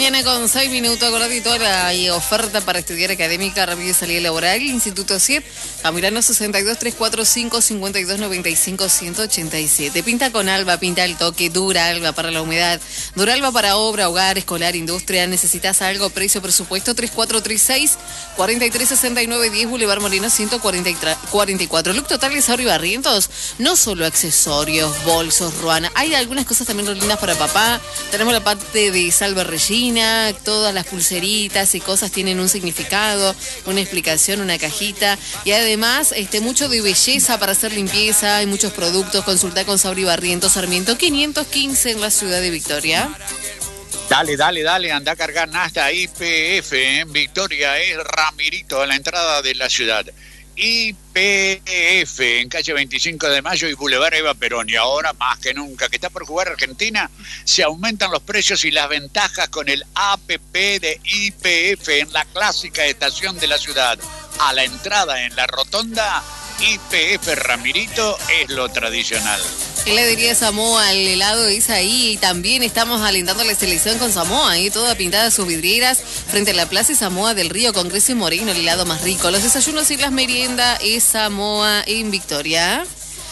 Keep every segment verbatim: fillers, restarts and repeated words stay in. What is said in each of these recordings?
mañana con seis minutos, acordate toda la oferta para estudiar académica, rápido y salida laboral. Instituto C I E P, Camirano sesenta y dos, trescientos cuarenta y cinco, cincuenta y dos noventa y cinco, ciento ochenta y siete. Pinta con Alba, pinta el toque, Dura Alba para la humedad, Dura Alba para obra, hogar, escolar, industria. ¿Necesitas algo? Precio, presupuesto, tres cuatro tres seis, cuatro tres seis nueve diez, Boulevard Moreno ciento cuarenta y cuatro. Look total de Sauri Barrientos, no solo accesorios, bolsos, ruana, hay algunas cosas también lindas para papá. Tenemos la parte de Salve Regina, todas las pulseritas y cosas tienen un significado, una explicación, una cajita, y además este mucho de belleza para hacer limpieza, hay muchos productos. Consulta con Sauri Barrientos, Sarmiento quinientos quince en la ciudad de Victoria. Dale, dale, dale, anda a cargar hasta I P F en Victoria, es Ramirito a la entrada de la ciudad. I P F en calle veinticinco de mayo y Boulevard Eva Perón. Y ahora más que nunca que está por jugar Argentina, se aumentan los precios y las ventajas con el A P P de I P F en la clásica estación de la ciudad. A la entrada en la rotonda, I P F Ramirito es lo tradicional. ¿Qué le diría Samoa al helado de Isaí? Y también estamos alentando la selección con Samoa, ¿eh? Toda pintada sus vidrieras frente a la Plaza Samoa del Río, Congreso y Moreno, el helado más rico. Los desayunos y las meriendas es Samoa en Victoria.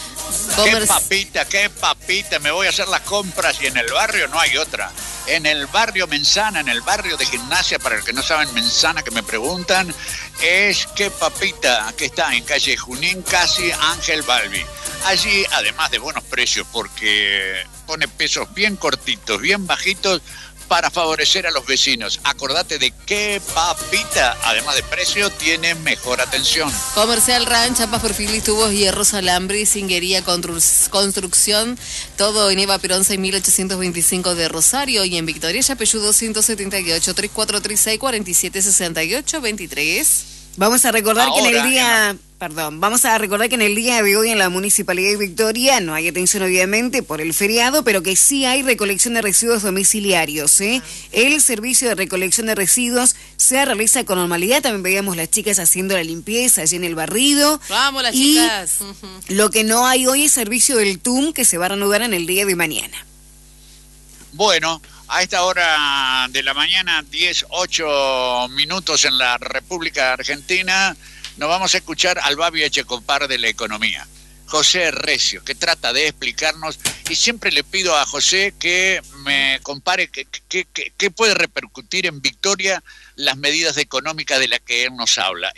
Qué papita, qué papita, me voy a hacer las compras y en el barrio no hay otra. En el barrio Menzana, en el barrio de Gimnasia, para el que no saben Menzana, que me preguntan, es qué papita, que está en calle Junín, casi Ángel Balbi. Allí, además de buenos precios, porque pone pesos bien cortitos, bien bajitos, para favorecer a los vecinos. Acordate de qué papita, además de precio, tiene mejor atención. Comercial Ranch, chapas, perfiles, tubos, hierros, alambre, cinguería, constru- construcción, todo en Eva Perón seis mil ochocientos veinticinco de Rosario y en Victoria, Yapeyú doscientos setenta y ocho, tres cuatro tres seis, cuatro siete seis ocho, veintitrés. Vamos a recordar Ahora, que en el día... en... Perdón, vamos a recordar que en el día de hoy en la Municipalidad de Victoria no hay atención obviamente por el feriado, pero que sí hay recolección de residuos domiciliarios, ¿eh? El servicio de recolección de residuos se realiza con normalidad, también veíamos las chicas haciendo la limpieza allí en el barrido. Vamos las y chicas. Lo que no hay hoy es servicio del T U M que se va a reanudar en el día de mañana. Bueno, a esta hora de la mañana, diez, ocho minutos en la República Argentina, nos vamos a escuchar al Babi Echecopar de la economía, José Recio, que trata de explicarnos, y siempre le pido a José que me compare qué que, que, que puede repercutir en Victoria las medidas económicas de las que él nos habla.